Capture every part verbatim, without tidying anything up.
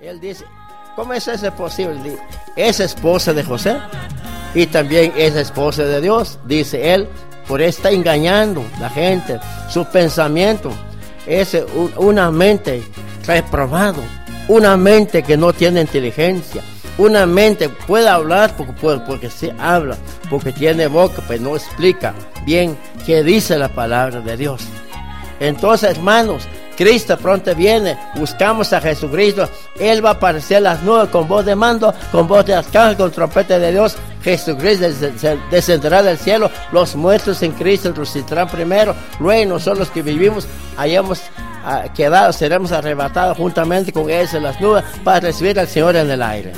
él dice, ¿cómo es eso posible? Es esposa de José y también es esposa de Dios, dice él. Por eso está engañando la gente. Su pensamiento es una mente reprobada, una mente que no tiene inteligencia, una mente puede hablar porque, puede, porque sí habla, porque tiene boca, pero no explica bien qué dice la palabra de Dios. Entonces, hermanos, Cristo pronto viene, buscamos a Jesucristo, Él va a aparecer en las nubes con voz de mando, con voz de arcángel, con trompeta de Dios. Jesucristo descenderá del cielo, los muertos en Cristo resucitarán primero, luego nosotros los que vivimos hayamos uh, quedado, seremos arrebatados juntamente con Él en las nubes para recibir al Señor en el aire.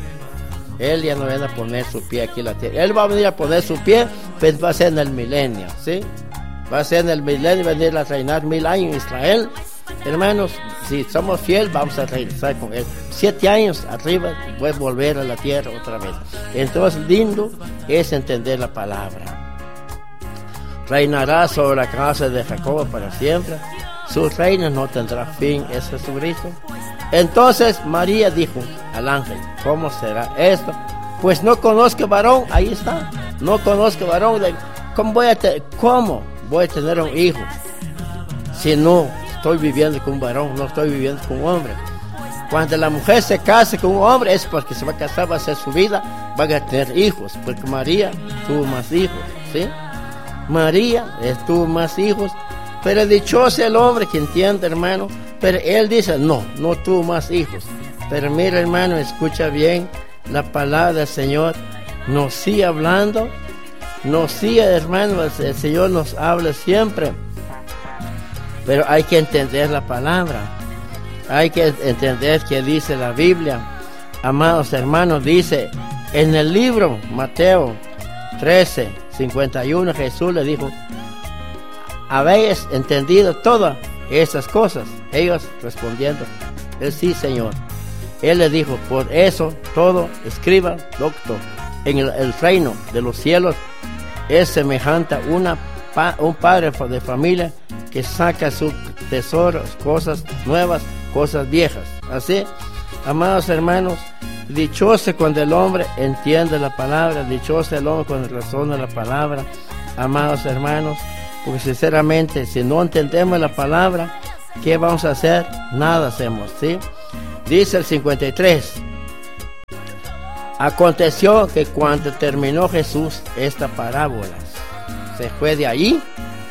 Él ya no viene a poner su pie aquí en la tierra, Él va a venir a poner su pie, pero va a ser en el milenio, ¿sí? Va a ser en el milenio, venir a reinar mil años en Israel. Hermanos, si somos fieles, vamos a regresar con Él. Siete años arriba, voy a volver a la tierra otra vez. Entonces, lindo es entender la palabra. Reinará sobre la casa de Jacob para siempre. Su reino no tendrá fin, es Jesucristo. Entonces, María dijo al ángel, ¿cómo será esto? Pues no conozco varón, ahí está. No conozco varón. ¿Cómo voy a, te- cómo voy a tener un hijo si no estoy viviendo con un varón, no estoy viviendo con un hombre? Cuando la mujer se casa con un hombre es porque se va a casar, va a hacer su vida, va a tener hijos, porque María tuvo más hijos, ¿sí? María tuvo más hijos, pero dichoso el hombre que entiende, hermano, pero él dice, no, no tuvo más hijos. Pero mira, hermano, escucha bien, la palabra del Señor nos sigue hablando, nos sigue, hermano, el Señor nos habla siempre. Pero hay que entender la palabra, hay que entender qué dice la Biblia. Amados hermanos, dice en el libro Mateo trece, cincuenta y uno, Jesús le dijo, ¿habéis entendido todas esas cosas? Ellos respondiendo, él sí, Señor. Él le dijo, por eso todo escriba, doctor, en el, el reino de los cielos es semejante a una, pa, un padre de familia que saca sus tesoros, cosas nuevas, cosas viejas. Así, amados hermanos, dichoso cuando el hombre entiende la palabra, dichoso el hombre cuando razona la palabra, amados hermanos, porque sinceramente, si no entendemos la palabra, ¿qué vamos a hacer? Nada hacemos, ¿sí? Dice el cincuenta y tres, aconteció que cuando terminó Jesús esta parábola, se fue de allí,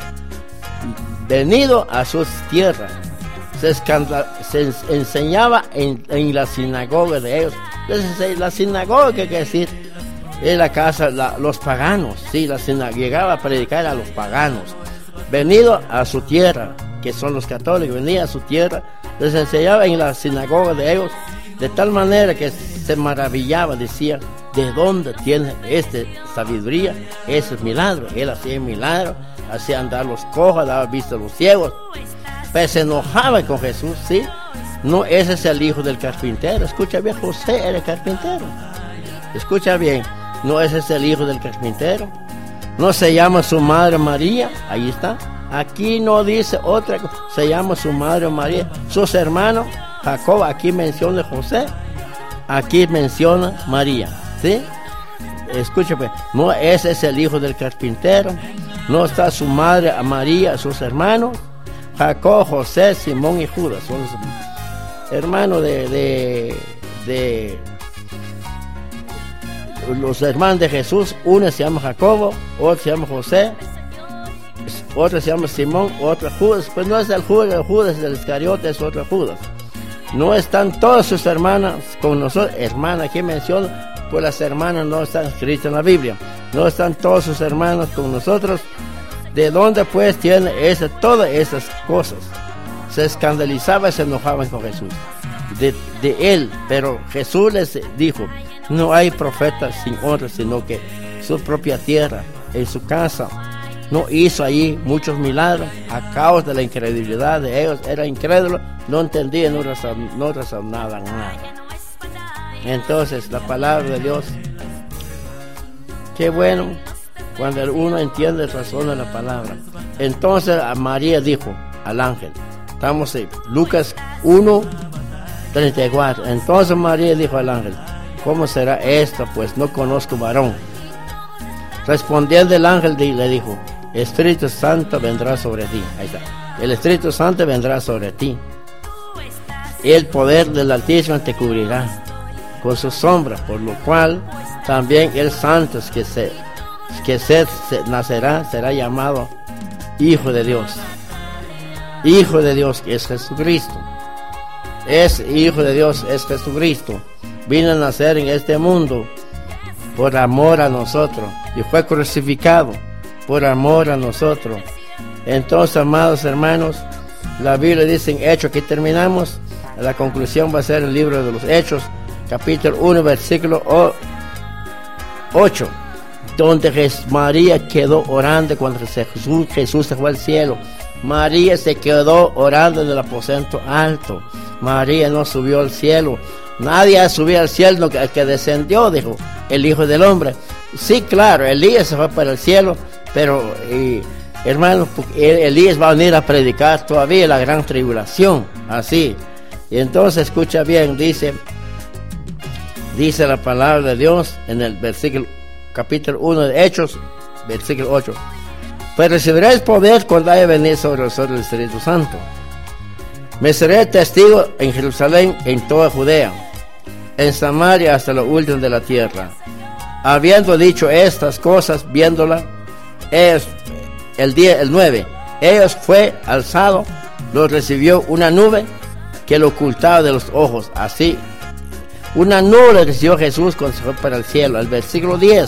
venido a sus tierras, se, escandal, se enseñaba en, en la sinagoga de ellos. Entonces, la sinagoga, ¿qué quiere decir? Es la casa, la, los paganos, sí, la sinagoga, llegaba a predicar a los paganos. Venido a su tierra, que son los católicos, venía a su tierra, les enseñaba en la sinagoga de ellos, de tal manera que se maravillaba, decía, ¿de dónde tiene esta sabiduría? Ese es milagro. Él hacía milagro, hacía andar los cojos, daba vista a los ciegos, pero se enojaba con Jesús, ¿sí? No, ese es el hijo del carpintero. Escucha bien, José era carpintero. Escucha bien, no, ese es el hijo del carpintero. No se llama su madre María, ahí está. Aquí no dice otra cosa, se llama su madre María. Sus hermanos, Jacob, aquí menciona José, aquí menciona María, ¿sí? Escúchame, no, ese es el hijo del carpintero. No está su madre María, sus hermanos, Jacob, José, Simón y Judas. Son los hermanos de, de, de los hermanos de Jesús. Uno se llama Jacobo, otro se llama José, otro se llama Simón, otro Judas. Pues no es el Judas, el Judas del Iscariote, es otro Judas. No están todas sus hermanas con nosotros. Hermana, aquí menciona, pues las hermanas no están escritas en la Biblia. No están todos sus hermanos con nosotros. ¿De dónde pues tiene esa, todas esas cosas? Se escandalizaba y se enojaban con Jesús. De, de él, pero Jesús les dijo, no hay profeta sin honra, sino que su propia tierra, en su casa, no hizo allí muchos milagros a causa de la incredulidad de ellos. Era incrédulo, no entendían, no, razon, no razonaban nada. Entonces, la palabra de Dios, qué bueno cuando uno entiende, razona la palabra. Entonces, a María dijo al ángel, estamos en Lucas uno, treinta y cuatro. Entonces María dijo al ángel: ¿cómo será esto? Pues no conozco varón. Respondiendo el ángel le dijo: Espíritu Santo vendrá sobre ti. Ahí está. El Espíritu Santo vendrá sobre ti. Y el poder del Altísimo te cubrirá con su sombra, por lo cual también el santo que se que se, se nacerá será llamado Hijo de Dios. Hijo de Dios, que es Jesucristo. Es Hijo de Dios, es Jesucristo. Vino a nacer en este mundo por amor a nosotros y fue crucificado por amor a nosotros. Entonces, amados hermanos, la Biblia dice en Hechos, aquí terminamos. La conclusión va a ser el libro de los Hechos, capítulo uno, versículo ocho, donde María quedó orando cuando Jesús, Jesús se fue al cielo. María se quedó orando en el aposento alto. María no subió al cielo. Nadie ha subido al cielo, el que descendió, dijo el Hijo del Hombre. Sí, claro, Elías se fue para el cielo, pero y, hermanos, Elías va a venir a predicar todavía la gran tribulación, así. Y entonces escucha bien, dice, dice la palabra de Dios en el versículo, capítulo uno de Hechos, versículo ocho. Pues recibiréis poder cuando haya venido sobre vosotros el Espíritu Santo. Me seré testigo en Jerusalén, en toda Judea, en Samaria hasta lo último de la tierra. Habiendo dicho estas cosas, viéndola, ellos, el día, el nueve, ellos fue alzado, los recibió una nube que lo ocultaba de los ojos, así. Una nube recibió Jesús cuando se fue para el cielo. El versículo diez.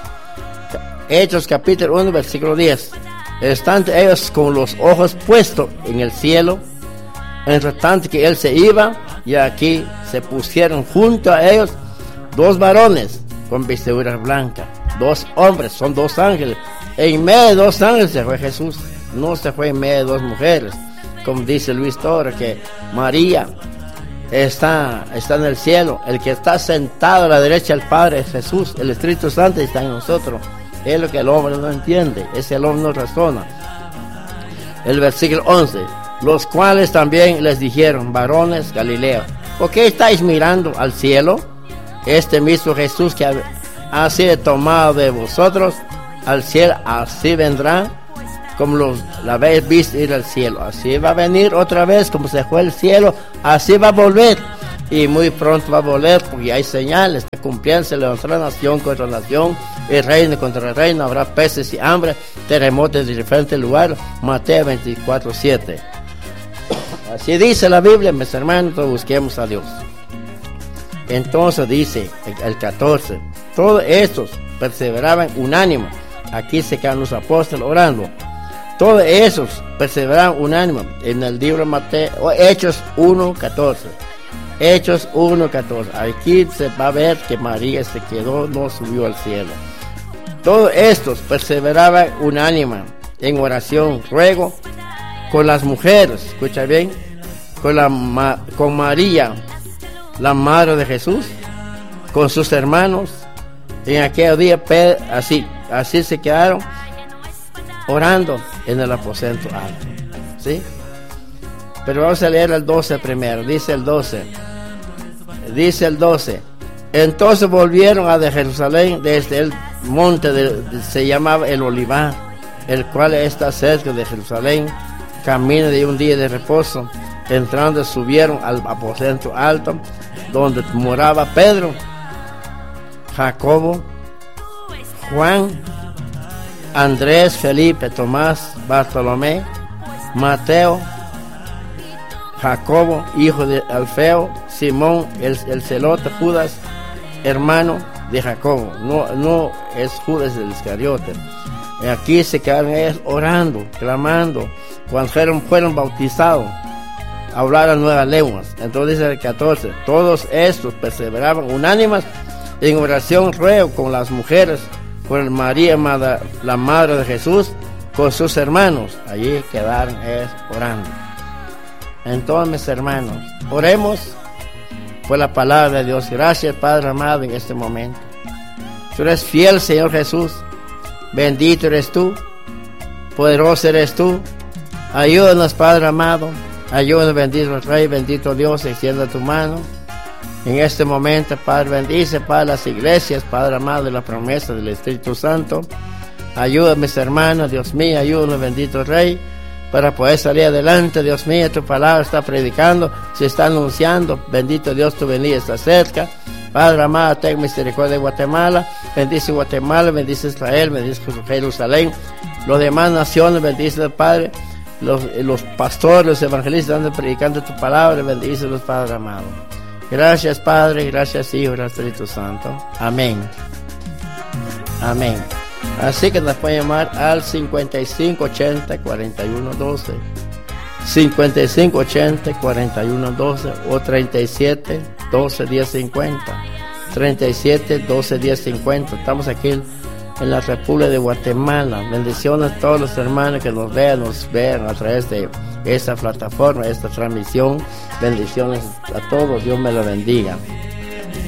Hechos capítulo uno, versículo diez. Estando ellos con los ojos puestos en el cielo, entre tanto que él se iba, y aquí se pusieron junto a ellos dos varones con vestiduras blancas, dos hombres, son dos ángeles. En medio de dos ángeles se fue Jesús, no se fue en medio de dos mujeres, como dice Luis Torres, que María está, está en el cielo. El que está sentado a la derecha del Padre es Jesús. El Espíritu Santo está en nosotros. Es lo que el hombre no entiende, ese el hombre no razona. El versículo once. Los cuales también les dijeron: varones Galilea, ¿por qué estáis mirando al cielo? Este mismo Jesús que ha sido tomado de vosotros al cielo, así vendrá como los, la habéis visto ir al cielo. Así va a venir otra vez, como se fue al cielo, así va a volver. Y muy pronto va a volver, porque hay señales, está cumpliendo, se levantará nación contra nación, y reino contra reino, habrá peces y hambre, terremotos de diferentes lugares. Mateo veinticuatro, siete. Así dice la Biblia, mis hermanos, busquemos a Dios. Entonces dice el catorce, todos estos perseveraban unánime. Aquí se quedan los apóstoles orando. Todos esos perseveraban unánime en el libro de Mateo, Hechos uno, catorce. Hechos uno, catorce. Aquí se va a ver que María se quedó, no subió al cielo. Todos estos perseveraban unánime en oración, ruego, con las mujeres, escucha bien, con, la, con María, la madre de Jesús, con sus hermanos. En aquel día, así, así se quedaron orando en el aposento alto, ¿sí? Pero vamos a leer el doce primero. Dice el doce, dice el doce. Entonces volvieron a de Jerusalén desde el monte de, de, se llamaba el Olivar, el cual está cerca de Jerusalén, camino de un día de reposo. Entrando subieron al aposento alto, donde moraba Pedro, Jacobo, Juan, Andrés, Felipe, Tomás, Bartolomé, Mateo, Jacobo, hijo de Alfeo, Simón, el, el celote, Judas, hermano de Jacobo. No, no es Judas el Iscariote. Y aquí se quedaron ellos orando, clamando. Cuando fueron, fueron bautizados, hablaron nuevas lenguas. Entonces dice el catorce, todos estos perseveraban unánimes en oración, ruego con las mujeres, con María, madre, la madre de Jesús, con sus hermanos. Allí quedaron ellos orando. Entonces, mis hermanos, oremos por la palabra de Dios. Gracias, Padre amado, en este momento. Tú eres fiel, Señor Jesús. Bendito eres tú. Poderoso eres tú. Ayúdanos, Padre amado, Ayúdame, bendito Rey, bendito Dios, extienda tu mano. En este momento, Padre, bendice, Padre, las iglesias, Padre amado, de la promesa del Espíritu Santo. Ayúdame, mis hermanos, Dios mío, ayúdame, bendito Rey, para poder salir adelante, Dios mío. Tu palabra está predicando, se está anunciando. Bendito Dios, tu venida está cerca. Padre amado, ten misericordia de Guatemala. Bendice Guatemala, bendice Israel, bendice Jerusalén. Los demás naciones, bendice, Padre. Los, los pastores, los evangelistas andan predicando tu palabra, bendice los, Padre amado. Gracias, Padre, gracias, Hijo, gracias, Espíritu Santo. Amén. Amén. Así que nos pueden llamar al cincuenta y cinco ochenta cuarenta y uno doce, cincuenta y cinco ochenta cuarenta y uno doce o treinta y siete doce diez cincuenta, treinta y siete doce diez cincuenta. Estamos aquí en la República de Guatemala. Bendiciones a todos los hermanos que nos vean, nos vean a través de esta plataforma, esta transmisión. Bendiciones a todos, Dios me lo bendiga.